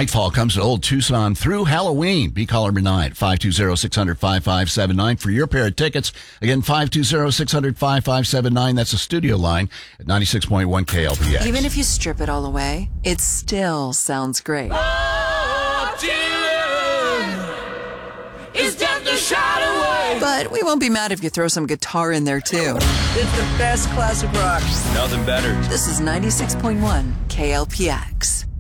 Nightfall comes to Old Tucson through Halloween. Be caller number 9, 520-600-5579 for your pair of tickets. Again, 520-600-5579. That's the studio line at 96.1 KLPX. Even if you strip it all away, it still sounds great. It's just a shot away. But we won't be mad if you throw some guitar in there, too. It's the best classic rock. Nothing better. This is 96.1 KLPX.